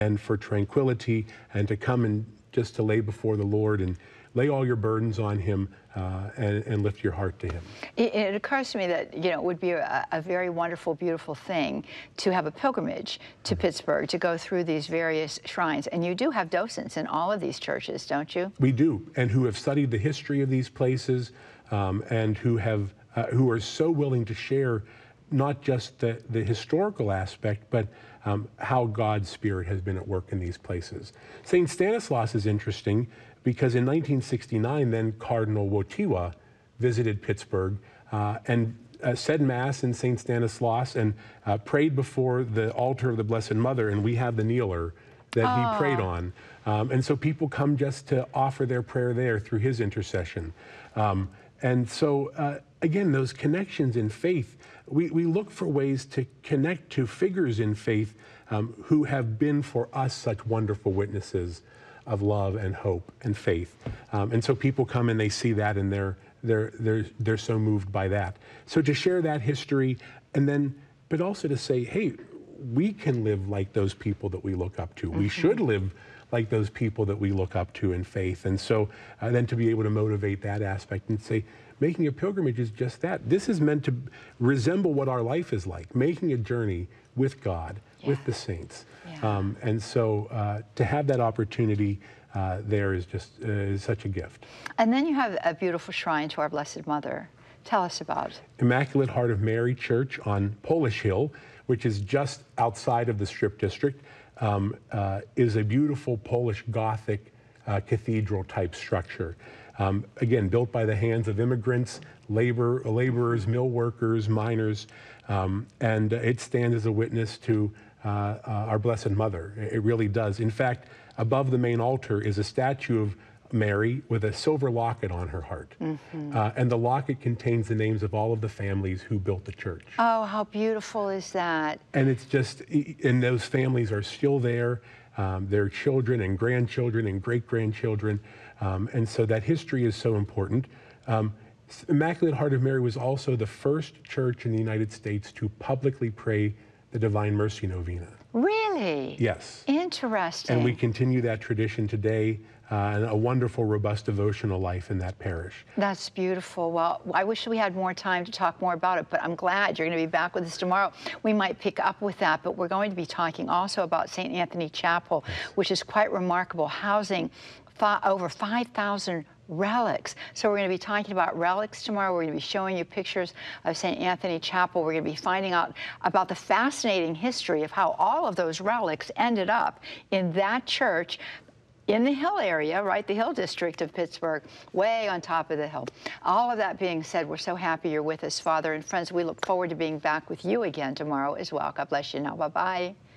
and for tranquility, and to come and just to lay before the Lord and lay all your burdens on him, and lift your heart to him. It occurs to me that, you know, it would be a very wonderful, beautiful thing to have a pilgrimage to Pittsburgh, to go through these various shrines. And you do have docents in all of these churches, don't you? We do, and who have studied the history of these places, and who are so willing to share not just the historical aspect, but how God's Spirit has been at work in these places. St. Stanislaus is interesting because in 1969, then Cardinal Wojtyła visited Pittsburgh and said Mass in St. Stanislaus and prayed before the altar of the Blessed Mother, and we have the kneeler that he prayed on. And so people come just to offer their prayer there through his intercession. And so, again, those connections in faith, we look for ways to connect to figures in faith who have been for us such wonderful witnesses of love and hope and faith. And so people come and they see that, and they're so moved by that. So to share that history, and then, but also to say, hey, we can live like those people that we look up to. We should live like those people that we look up to in faith. And so then to be able to motivate that aspect and say, making a pilgrimage is just that. This is meant to resemble what our life is like, making a journey with God, with the saints. And so to have that opportunity there is just is such a gift. And then you have a beautiful shrine to our Blessed Mother. Tell us about Immaculate Heart of Mary Church on Polish Hill, which is just outside of the Strip District, is a beautiful Polish Gothic cathedral-type structure. Again, built by the hands of immigrants, laborers, mill workers, miners, and it stands as a witness to our Blessed Mother. It really does. In fact, above the main altar is a statue of Mary with a silver locket on her heart. And the locket contains the names of all of the families who built the church. Oh, how beautiful is that? And it's just, and those families are still there. Their children and grandchildren and great-grandchildren. And so that history is so important. Immaculate Heart of Mary was also the first church in the United States to publicly pray the Divine Mercy Novena. Really? Yes. Interesting. And we continue that tradition today, and a wonderful, robust devotional life in that parish. That's beautiful. Well, I wish we had more time to talk more about it, but I'm glad you're going to be back with us tomorrow. We might pick up with that, but we're going to be talking also about St. Anthony Chapel, which is quite remarkable, housing over 5,000 relics. So we're going to be talking about relics tomorrow. We're going to be showing you pictures of St. Anthony Chapel. We're going to be finding out about the fascinating history of how all of those relics ended up in that church in the Hill area, right, the Hill District of Pittsburgh, way on top of the hill. All of that being said, we're so happy you're with us, Father, and friends. We look forward to being back with you again tomorrow as well. God bless you now. Bye-bye.